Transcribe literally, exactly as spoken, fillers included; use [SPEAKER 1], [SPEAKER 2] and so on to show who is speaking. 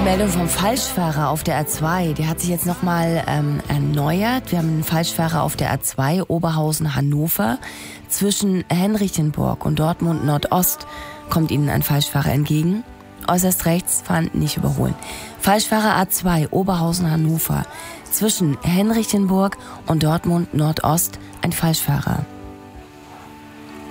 [SPEAKER 1] Meldung vom Falschfahrer auf der A zwei, die hat sich jetzt nochmal ähm, erneuert. Wir haben einen Falschfahrer auf der A zwei, Oberhausen-Hannover. Zwischen Henrichenburg und Dortmund Nordost kommt Ihnen ein Falschfahrer entgegen. Äußerst rechts fahren, nicht überholen. Falschfahrer A zwei, Oberhausen-Hannover. Zwischen Henrichenburg und Dortmund Nordost ein Falschfahrer.